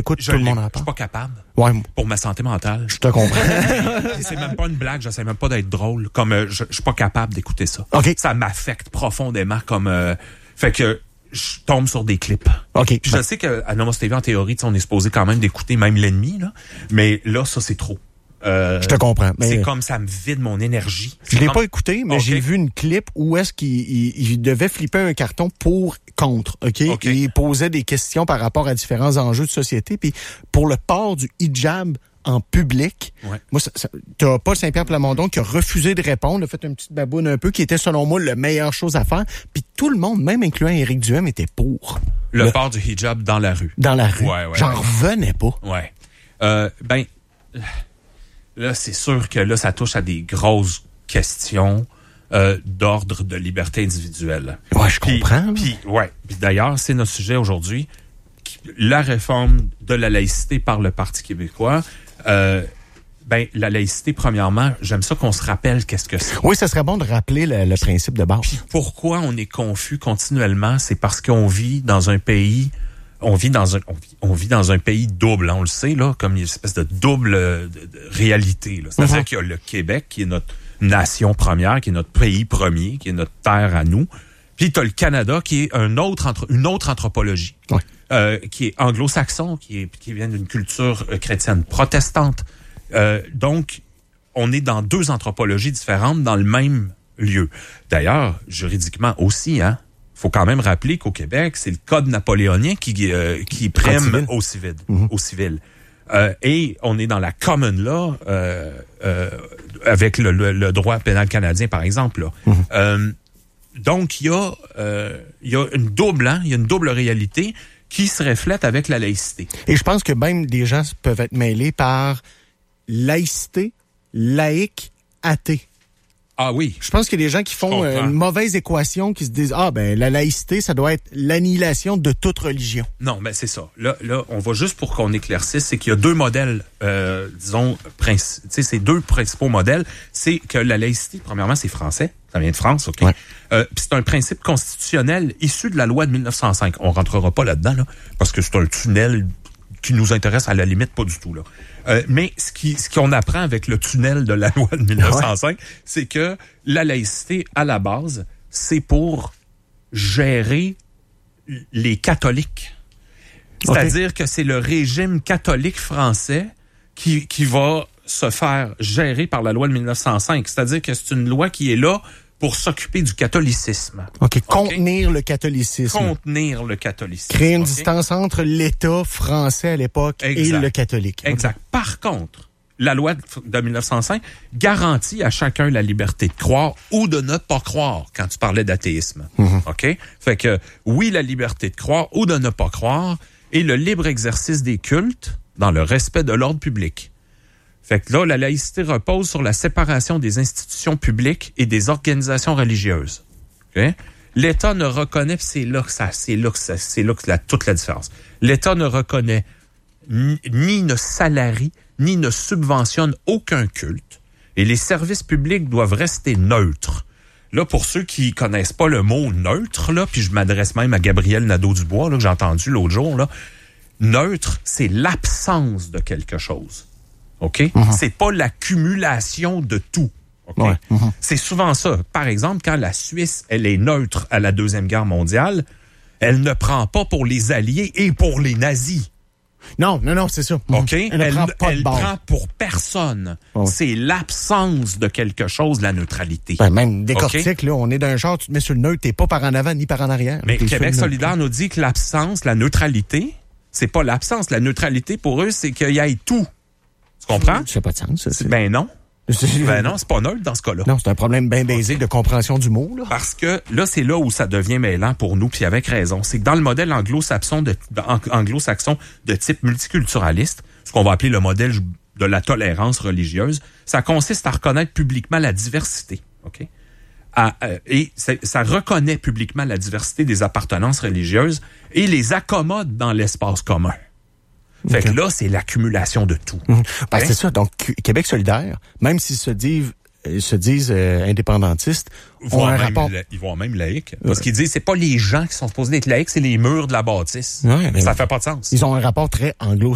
écoute, tout le monde en parle. Je suis pas capable. Ouais. Pour ma santé mentale. Je te comprends. C'est même pas une blague, j'essaie même pas d'être drôle. Comme je suis pas capable d'écouter ça. OK. Ça m'affecte profondément comme fait que je tombe sur des clips. OK. Puis je sais qu'à Nomos TV, en théorie, on est supposé quand même d'écouter même l'ennemi, là. Mais là, ça, c'est trop. Je te comprends. Mais c'est comme ça me vide mon énergie. Je l'ai pas écouté, mais OK. j'ai vu une clip où est-ce qu'il devait flipper un carton contre, OK? OK. Et il posait des questions par rapport à différents enjeux de société. Puis pour le port du hijab en public, Ouais. moi, t'as Paul Saint-Pierre Plamondon qui a refusé de répondre, a fait une petite baboune un peu, qui était selon moi la meilleure chose à faire. Puis tout le monde, même incluant Éric Duhem, était pour. Le port du hijab dans la rue. Dans la rue. Ouais. J'en revenais pas. Ouais. Là, c'est sûr que là, ça touche à des grosses questions d'ordre de liberté individuelle. Ouais, je comprends. Puis d'ailleurs, c'est notre sujet aujourd'hui. La réforme de la laïcité par le Parti québécois. La laïcité, premièrement, j'aime ça qu'on se rappelle qu'est-ce que c'est. Oui, ça serait bon de rappeler le principe de base. Puis pourquoi on est confus continuellement, c'est parce qu'on vit dans un pays, on vit dans un pays double, hein, on le sait là, comme une espèce de double de réalité. Là. C'est-à-dire qu'il y a le Québec qui est notre nation première, qui est notre pays premier, qui est notre terre à nous. Puis t'as le Canada qui est une autre anthropologie, qui est anglo-saxon, qui vient d'une culture chrétienne protestante. Donc, on est dans deux anthropologies différentes dans le même lieu. D'ailleurs, juridiquement aussi, hein, faut quand même rappeler qu'au Québec, c'est le code napoléonien qui prime au civil. Au civil. Et on est dans la common law avec le droit pénal canadien, par exemple. Là. Donc, il y a une double réalité qui se reflète avec la laïcité. Et je pense que même des gens peuvent être mêlés par laïcité, laïque, athée. Ah oui. Je pense qu'il y a des gens qui font une mauvaise équation, qui se disent, la laïcité, ça doit être l'annihilation de toute religion. Non, mais c'est ça. Là, on va juste pour qu'on éclaircisse, c'est qu'il y a deux modèles, ces deux principaux modèles. C'est que la laïcité, premièrement, c'est français. Ça vient de France, OK? Ouais. Puis c'est un principe constitutionnel issu de la loi de 1905. On rentrera pas là-dedans, là, parce que c'est un tunnel qui nous intéresse à la limite pas du tout, là. Mais ce qu'on apprend avec le tunnel de la loi de 1905, c'est que la laïcité, à la base, c'est pour gérer les catholiques. C'est-à-dire que c'est le régime catholique français qui va se faire gérer par la loi de 1905. C'est-à-dire que c'est une loi qui est là pour s'occuper du catholicisme. OK. Contenir le catholicisme. Contenir le catholicisme. Créer une distance entre l'État français à l'époque et le catholique. Exact. Par contre, la loi de 1905 garantit à chacun la liberté de croire ou de ne pas croire quand tu parlais d'athéisme. OK? Fait que, oui, la liberté de croire ou de ne pas croire et le libre exercice des cultes dans le respect de l'ordre public. Fait que là, la laïcité repose sur la séparation des institutions publiques et des organisations religieuses. Okay? L'État ne reconnaît, c'est là que toute la différence. L'État ne reconnaît ni ne salarie, ni ne subventionne aucun culte. Et les services publics doivent rester neutres. Là, pour ceux qui connaissent pas le mot neutre, là, puis je m'adresse même à Gabriel Nadeau-Dubois, là, que j'ai entendu l'autre jour, là. Neutre, c'est l'absence de quelque chose. OK? C'est pas l'accumulation de tout. OK? C'est souvent ça. Par exemple, quand la Suisse, elle est neutre à la Deuxième Guerre mondiale, elle ne prend pas pour les Alliés et pour les nazis. Non, c'est ça. OK? Elle prend pour personne. C'est l'absence de quelque chose, la neutralité. Même décortique, là, on est d'un genre, tu te mets sur le neutre, t'es pas par en avant ni par en arrière. Mais Québec solidaire nous dit que l'absence, la neutralité, c'est pas l'absence. La neutralité, pour eux, c'est qu'il y ait tout. Tu comprends? Ça n'a pas de sens. Ben non. Ben non, c'est pas neutre dans ce cas-là. Non, c'est un problème bien basique de compréhension du mot, là. Parce que là, c'est là où ça devient mêlant pour nous, puis avec raison. C'est que dans le modèle anglo-saxon de type multiculturaliste, ce qu'on va appeler le modèle de la tolérance religieuse, ça consiste à reconnaître publiquement la diversité. OK? Et ça reconnaît publiquement la diversité des appartenances religieuses et les accommode dans l'espace commun. Fait que là, c'est l'accumulation de tout. Ben, c'est ça. Donc, Québec solidaire, même s'ils se disent indépendantistes, ont un rapport... Ils vont même laïcs. Parce qu'ils disent, c'est pas les gens qui sont supposés être laïcs, c'est les murs de la bâtisse. Ça fait pas de sens. Ils ont un rapport très anglo